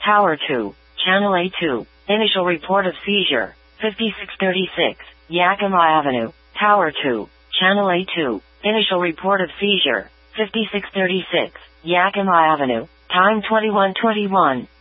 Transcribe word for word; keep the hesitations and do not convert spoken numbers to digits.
Tower two, Channel A two. Initial report of seizure, fifty-six thirty-six, Yakima Avenue. Tower two, Channel A two. Initial report of seizure, fifty-six thirty-six, Yakima Avenue. Time twenty-one twenty-one.